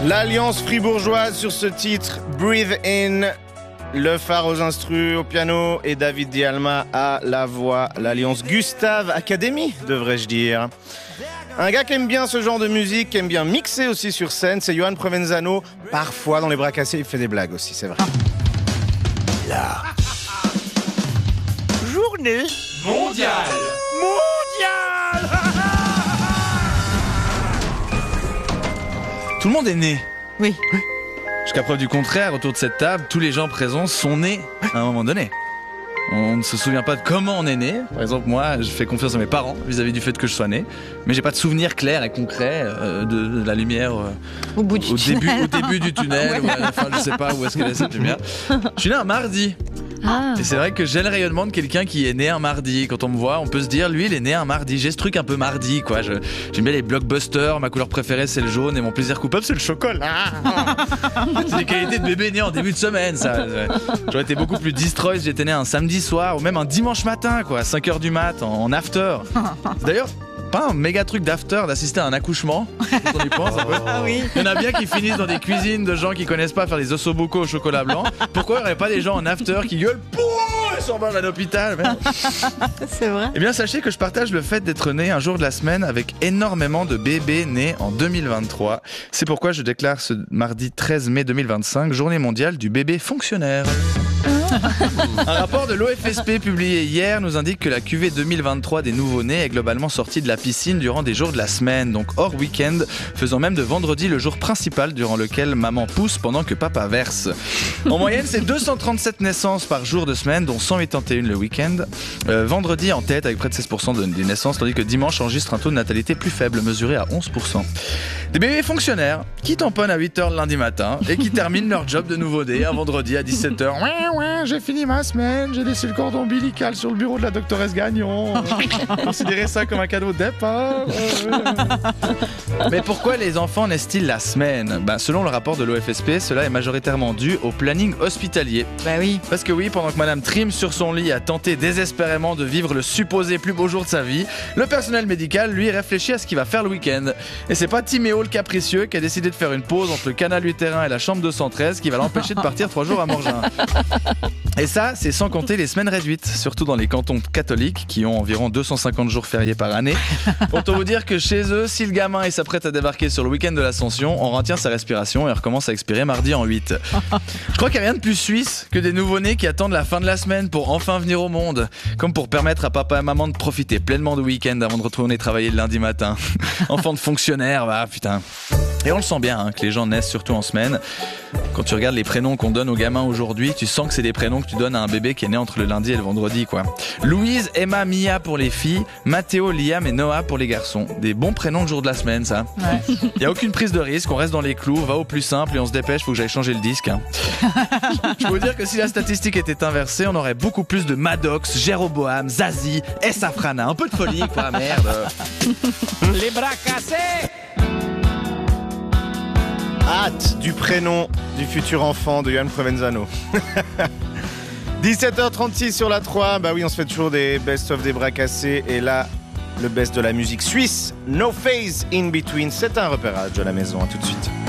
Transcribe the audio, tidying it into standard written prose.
L'Alliance fribourgeoise sur ce titre, Breathe In. Le phare aux instrus au piano et David Dialma à la voix. L'Alliance Gustave Academy, devrais-je dire. Un gars qui aime bien ce genre de musique, qui aime bien mixer aussi sur scène, c'est Johan Provenzano. Parfois, dans les bras cassés, il fait des blagues aussi, c'est vrai. La journée mondiale. Tout le monde est né. Oui. Jusqu'à preuve du contraire, autour de cette table, tous les gens présents sont nés à un moment donné. On ne se souvient pas de comment on est né. Par exemple, moi, je fais confiance à mes parents vis-à-vis du fait que je sois né. Mais j'ai pas de souvenir clair et concret de la lumière au début du tunnel. Ou à la fin, je sais pas où est-ce qu'elle est cette lumière. Je suis né un mardi. Ah. Et c'est vrai que j'ai le rayonnement de quelqu'un qui est né un mardi. Quand on me voit, on peut se dire, lui, il est né un mardi. J'ai ce truc un peu mardi, quoi. J'aime bien les blockbusters. Ma couleur préférée, c'est le jaune. Et mon plaisir coupable, c'est le chocolat. C'est des qualités de bébé né en début de semaine, ça. J'aurais été beaucoup plus destroy si j'étais né un samedi soir ou même un dimanche matin, quoi, à 5h du mat, en after. D'ailleurs, pas un méga truc d'after d'assister à un accouchement. Quand on y pense un peu. Ah oui. Il y en a bien qui finissent dans des cuisines de gens qui connaissent pas faire des ossobuco au chocolat blanc. Pourquoi il n'y aurait pas des gens en after qui gueulent et s'en vont à l'hôpital? C'est vrai. Eh bien, sachez que je partage le fait d'être né un jour de la semaine avec énormément de bébés nés en 2023. C'est pourquoi je déclare ce mardi 13 mai 2025 journée mondiale du bébé fonctionnaire. Un rapport de l'OFSP publié hier nous indique que la cuvée 2023 des nouveau-nés est globalement sortie de la piscine durant des jours de la semaine, donc hors week-end, faisant même de vendredi le jour principal durant lequel maman pousse pendant que papa verse. En moyenne, c'est 237 naissances par jour de semaine, dont 181 le week-end. Vendredi en tête avec près de 16% des naissances, tandis que dimanche enregistre un taux de natalité plus faible, mesuré à 11%. Des bébés fonctionnaires qui tamponnent à 8h le lundi matin et qui terminent leur job de nouveau-né un vendredi à 17h. Ouais, j'ai fini ma semaine, j'ai laissé le cordon ombilical sur le bureau de la doctoresse Gagnon. Considérez ça comme un cadeau de départ. Mais pourquoi les enfants naissent-ils la semaine? Selon le rapport de l'OFSP, cela est majoritairement dû au planning hospitalier. Bah oui. Parce que oui, pendant que Madame Trim sur son lit a tenté désespérément de vivre le supposé plus beau jour de sa vie, le personnel médical, lui, réfléchit à ce qu'il va faire le week-end. Et c'est pas Timéo le capricieux qui a décidé de faire une pause entre le canal utérin et la chambre 213 qui va l'empêcher de partir 3 jours à Morgin. Et ça, c'est sans compter les semaines réduites, surtout dans les cantons catholiques qui ont environ 250 jours fériés par année. Autant vous dire que chez eux, si le gamin il s'apprête à débarquer sur le week-end de l'Ascension, on retient sa respiration et recommence à expirer mardi en 8. Je crois qu'il n'y a rien de plus suisse que des nouveau-nés qui attendent la fin de la semaine pour enfin venir au monde, comme pour permettre à papa et maman de profiter pleinement du week-end avant de retourner travailler le lundi matin. Enfant de fonctionnaire, putain. Et on le sent bien que les gens naissent surtout en semaine. Quand tu regardes les prénoms qu'on donne aux gamins aujourd'hui, tu sens que c'est des prénoms que tu donnes à un bébé qui est né entre le lundi et le vendredi, quoi. Louise, Emma, Mia pour les filles, Mathéo, Liam et Noah pour les garçons. Des bons prénoms le jour de la semaine, ça. Ouais. Y a aucune prise de risque, on reste dans les clous, va au plus simple et on se dépêche, faut que j'aille changer le disque. Je peux vous dire que si la statistique était inversée, on aurait beaucoup plus de Maddox, Jéroboam, Zazie et Safrana. Un peu de folie, quoi, merde. Les bras cassés. Hâte du prénom du futur enfant de Johan Provenzano. 17h36 sur la 3. Oui, on se fait toujours des best-of des bras cassés. Et là, le best de la musique suisse, No Phase In Between. C'est un repérage de la maison. À tout de suite.